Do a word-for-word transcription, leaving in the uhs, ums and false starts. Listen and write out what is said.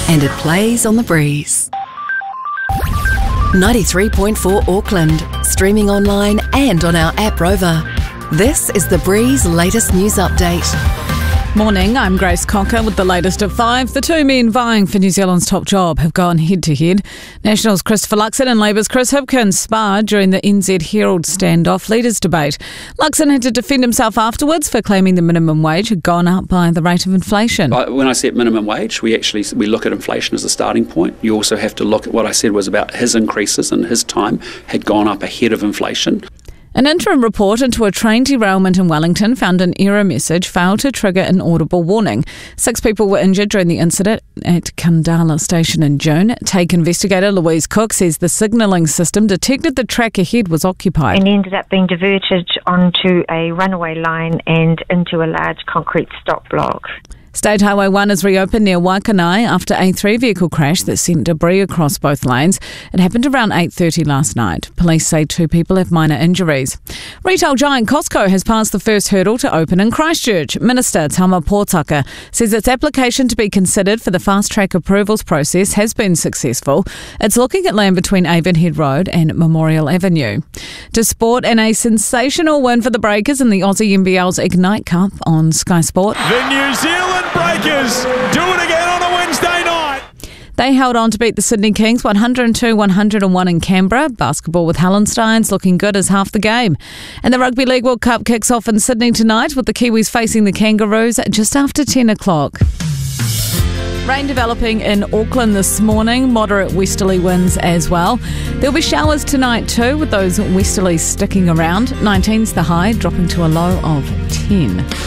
and it plays on the breeze. ninety-three point four Auckland, streaming online and on our app Rover. This is The Breeze latest news update. Morning, I'm Grace Cocker with the latest at five. The two men vying for New Zealand's top job have gone head-to-head. Nationals Christopher Luxon and Labour's Chris Hipkins sparred during the N Z Herald standoff leaders debate. Luxon had to defend himself afterwards for claiming the minimum wage had gone up by the rate of inflation. When I said minimum wage, we actually we look at inflation as a starting point. You also have to look at what I said was about his increases in his time had gone up ahead of inflation. An interim report into a train derailment in Wellington found an error message failed to trigger an audible warning. Six people were injured during the incident at Kundala station in June. Take investigator Louise Cook says the signalling system detected the track ahead was occupied. And ended up being diverted onto a runaway line and into a large concrete stop block. State Highway one is reopened near Waikanae after a three-vehicle crash that sent debris across both lanes. It happened around eight thirty last night. Police say two people have minor injuries. Retail giant Costco has passed the first hurdle to open in Christchurch. Minister Tama Potaka says its application to be considered for the fast-track approvals process has been successful. It's looking at land between Avonhead Road and Memorial Avenue. To sport, and a sensational win for the Breakers in the Aussie N B L's Ignite Cup on Sky Sport. The New Zealand Breakers do it again on a Wednesday night. They held on to beat the Sydney Kings one oh two one oh one in Canberra. Basketball with Hallensteins looking good as half the game. And the Rugby League World Cup kicks off in Sydney tonight with the Kiwis facing the Kangaroos just after ten o'clock. Rain developing in Auckland this morning, moderate westerly winds as well. There'll be showers tonight too, with those westerlies sticking around. nineteen's the high, dropping to a low of ten.